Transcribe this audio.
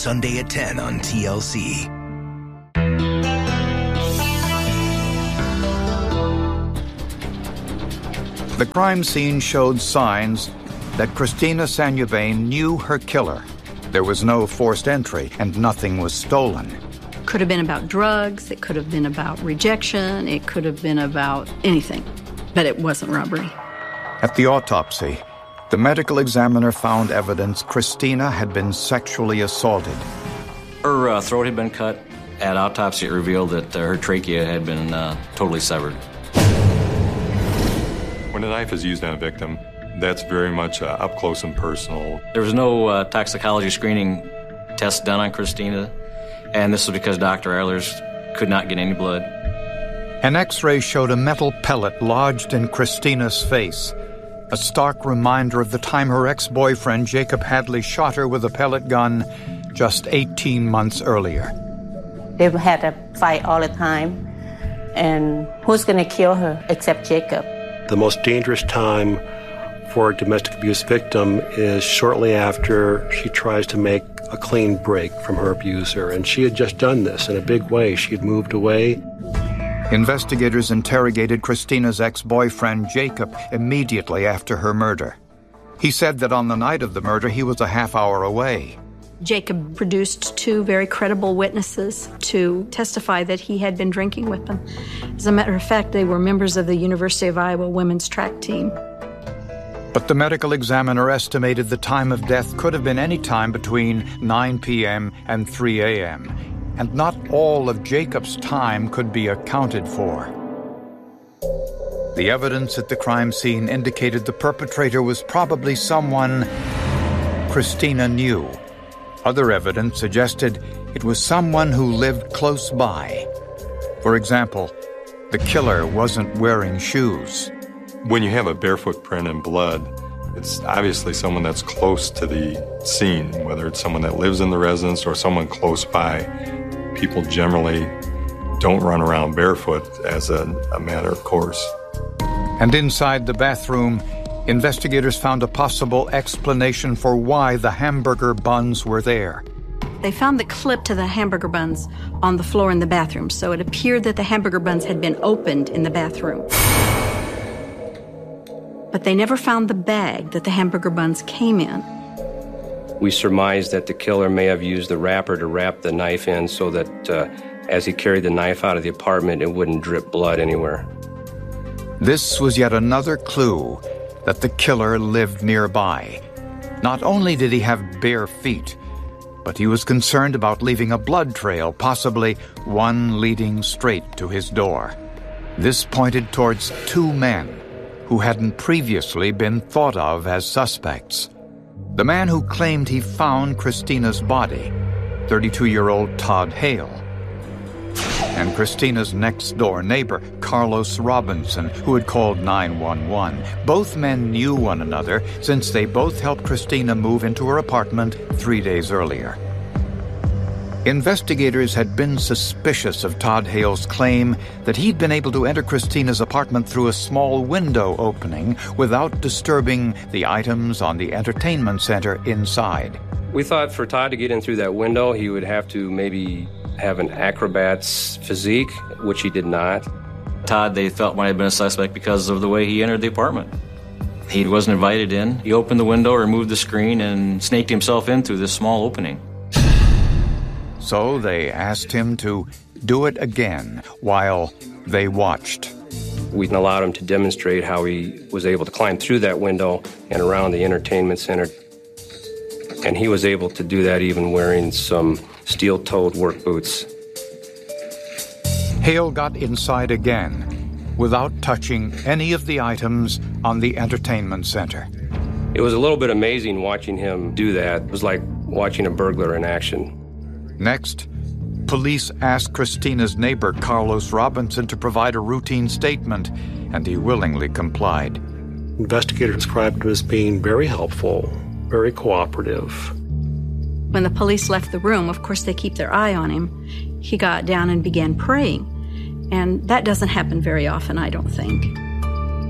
Sunday at 10 on TLC. The crime scene showed signs that Christina Sanjuvein knew her killer. There was no forced entry, and nothing was stolen. Could have been about drugs, it could have been about rejection, it could have been about anything, but it wasn't robbery. At the autopsy, the medical examiner found evidence Christina had been sexually assaulted. Her throat had been cut. At autopsy, it revealed that her trachea had been totally severed. When a knife is used on a victim, that's very much up close and personal. There was no toxicology screening test done on Christina, and this was because Dr. Eilers could not get any blood. An X-ray showed a metal pellet lodged in Christina's face, a stark reminder of the time her ex-boyfriend Jacob Hadley shot her with a pellet gun just 18 months earlier. They had a fight all the time, and who's going to kill her except Jacob? The most dangerous time for a domestic abuse victim is shortly after she tries to make a clean break from her abuser. And she had just done this in a big way. She had moved away. Investigators interrogated Christina's ex-boyfriend Jacob immediately after her murder. He said that on the night of the murder, he was a half hour away. Jacob produced two very credible witnesses to testify that he had been drinking with them. As a matter of fact, they were members of the University of Iowa women's track team. But the medical examiner estimated the time of death could have been any time between 9 p.m. and 3 a.m., and not all of Jacob's time could be accounted for. The evidence at the crime scene indicated the perpetrator was probably someone Christina knew. Other evidence suggested it was someone who lived close by. For example, the killer wasn't wearing shoes. When you have a barefoot print in blood, it's obviously someone that's close to the scene, whether it's someone that lives in the residence or someone close by. People generally don't run around barefoot as a matter of course. And inside the bathroom, investigators found a possible explanation for why the hamburger buns were there. They found the clip to the hamburger buns on the floor in the bathroom, so it appeared that the hamburger buns had been opened in the bathroom. But they never found the bag that the hamburger buns came in. We surmised that the killer may have used the wrapper to wrap the knife in so that as he carried the knife out of the apartment, it wouldn't drip blood anywhere. This was yet another clue that the killer lived nearby. Not only did he have bare feet, but he was concerned about leaving a blood trail, possibly one leading straight to his door. This pointed towards two men who hadn't previously been thought of as suspects. The man who claimed he found Christina's body, 32-year-old Todd Hale, and Christina's next-door neighbor, Carlos Robinson, who had called 911. Both men knew one another since they both helped Christina move into her apartment 3 days earlier. Investigators had been suspicious of Todd Hale's claim that he'd been able to enter Christina's apartment through a small window opening without disturbing the items on the entertainment center inside. We thought for Todd to get in through that window, he would have to maybe have an acrobat's physique, which he did not. Todd, they felt, might have been a suspect because of the way he entered the apartment. He wasn't invited in. He opened the window, removed the screen, and snaked himself in through this small opening. So they asked him to do it again while they watched. We allowed him to demonstrate how he was able to climb through that window and around the entertainment center. And he was able to do that even wearing some steel-toed work boots. Hale got inside again without touching any of the items on the entertainment center. It was a little bit amazing watching him do that. It was like watching a burglar in action. Next, police asked Christina's neighbor, Carlos Robinson, to provide a routine statement, and he willingly complied. Investigators described him as being very helpful, very cooperative. When the police left the room, of course, they keep their eye on him. He got down and began praying, and that doesn't happen very often, I don't think.